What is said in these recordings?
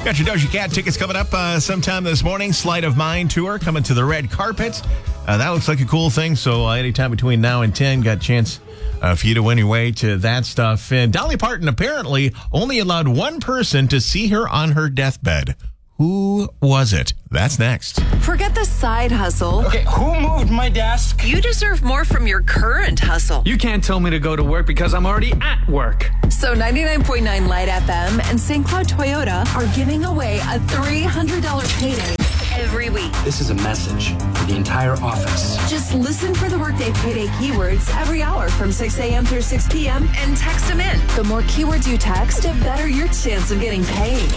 Got your Doja Cat tickets coming up sometime this morning. Sleight of Mind tour coming to the red carpet. That looks like a cool thing. So anytime between now and 10, got a chance for you to win your way to that stuff. And Dolly Parton apparently only allowed one person to see her on her deathbed. Who was it? That's next. Forget the side hustle. Okay, who moved my desk? You deserve more from your current hustle. You can't tell me to go to work because I'm already at work. So 99.9 Light FM and St. Cloud Toyota are giving away a $300 payday every week. This is a message for the entire office. Just listen for the Workday Payday keywords every hour from 6 a.m. through 6 p.m. and text them in. The more keywords you text, the better your chance of getting paid.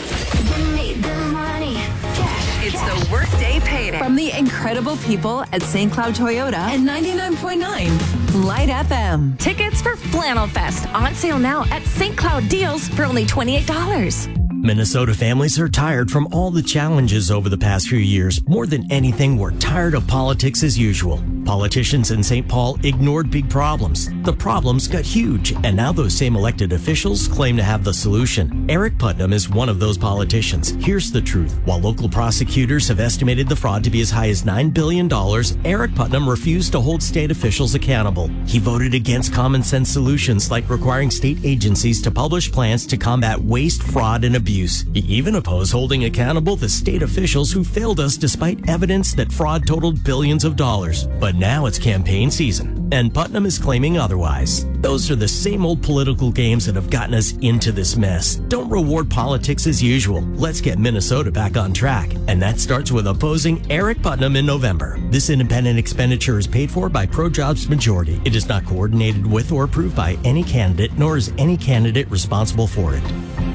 It's the Workday Payday from the incredible people at St. Cloud Toyota and 99.9 Light FM. Tickets for Flannel Fest on sale now at St. Cloud Deals for only $28. Minnesota families are tired from all the challenges over the past few years. More than anything, we're tired of politics as usual. Politicians in St. Paul ignored big problems. The problems got huge, and now those same elected officials claim to have the solution. Eric Putnam is one of those politicians. Here's the truth. While local prosecutors have estimated the fraud to be as high as $9 billion, Eric Putnam refused to hold state officials accountable. He voted against common sense solutions like requiring state agencies to publish plans to combat waste, fraud, and abuse. He even opposed holding accountable the state officials who failed us despite evidence that fraud totaled billions of dollars. But now it's campaign season, and Putnam is claiming otherwise. Those are the same old political games that have gotten us into this mess. Don't reward politics as usual. Let's get Minnesota back on track. And that starts with opposing Eric Putnam in November. This independent expenditure is paid for by ProJobs Majority. It is not coordinated with or approved by any candidate, nor is any candidate responsible for it.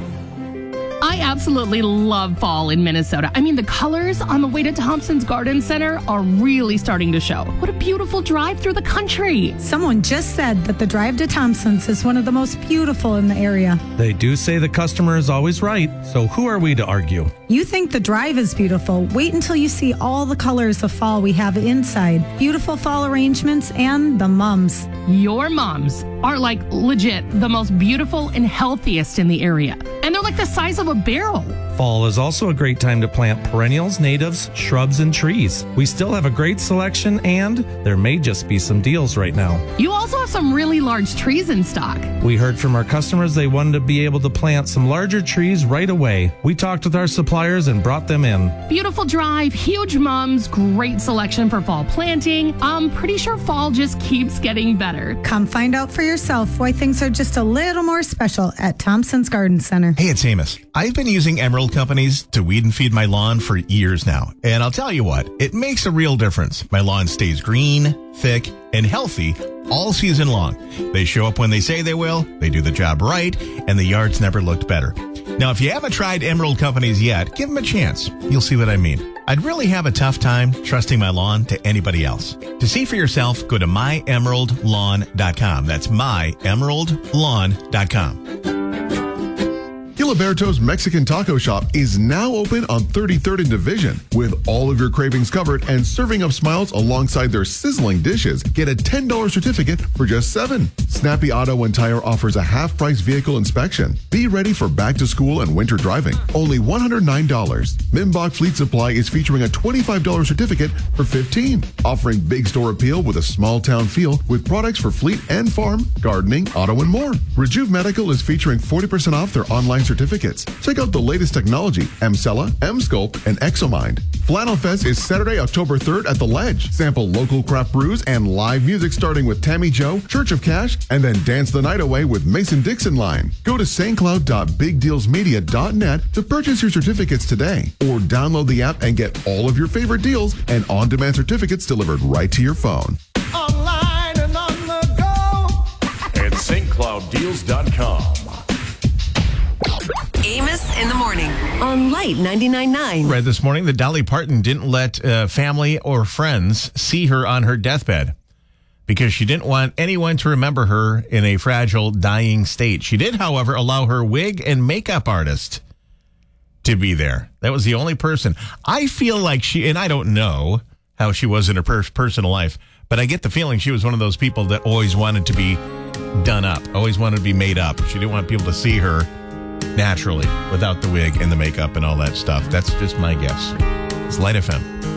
I absolutely love fall in Minnesota. I mean, the colors on the way to Thompson's Garden Center are really starting to show. What a beautiful drive through the country. Someone just said that the drive to Thompson's is one of the most beautiful in the area. They do say the customer is always right, so who are we to argue? You think the drive is beautiful? Wait until you see all the colors of fall we have inside. Beautiful fall arrangements and the mums. Your mums are like legit the most beautiful and healthiest in the area. And they're like the size of a barrel. Fall is also a great time to plant perennials, natives, shrubs, and trees. We still have a great selection, and there may just be some deals right now. You also have some really large trees in stock. We heard from our customers they wanted to be able to plant some larger trees right away. We talked with our suppliers and brought them in. Beautiful drive, huge mums, great selection for fall planting. I'm pretty sure fall just keeps getting better. Come find out for yourself why things are just a little more special at Thompson's Garden Center. Hey, it's Amos. I've been using Emerald Companies to weed and feed my lawn for years now. And I'll tell you what, it makes a real difference. My lawn stays green, thick, and healthy all season long. They show up when they say they will, they do the job right, and the yard's never looked better. Now, if you haven't tried Emerald Companies yet, give them a chance. You'll see what I mean. I'd really have a tough time trusting my lawn to anybody else. To see for yourself, go to myemeraldlawn.com. That's myemeraldlawn.com. Filiberto's Mexican Taco Shop is now open on 33rd and Division. With all of your cravings covered and serving up smiles alongside their sizzling dishes, get a $10 certificate for just $7. Snappy Auto and Tire offers a half-price vehicle inspection. Be ready for back to school and winter driving. Only $109. Mimbach Fleet Supply is featuring a $25 certificate for $15. Offering big store appeal with a small town feel with products for fleet and farm, gardening, auto, and more. Rejuve Medical is featuring 40% off their online certificates. Check out the latest technology, Emcella, Emsculpt, and Exomind. Flannel Fest is Saturday, October 3rd at The Ledge. Sample local craft brews and live music starting with Tammy Joe, Church of Cash, and then dance the night away with Mason Dixon Line. Go to stcloud.bigdealsmedia.net to purchase your certificates today, or download the app and get all of your favorite deals and on-demand certificates delivered right to your phone. Online and on the go at stclouddeals.com. Amos in the morning on Light 99.9. Read this morning that Dolly Parton didn't let family or friends see her on her deathbed because she didn't want anyone to remember her in a fragile, dying state. She did, however, allow her wig and makeup artist to be there. That was the only person. I feel like she, and I don't know how she was in her personal life, but I get the feeling she was one of those people that always wanted to be done up, always wanted to be made up. She didn't want people to see her naturally without the wig and the makeup and all that stuff. That's just my guess. It's Light FM.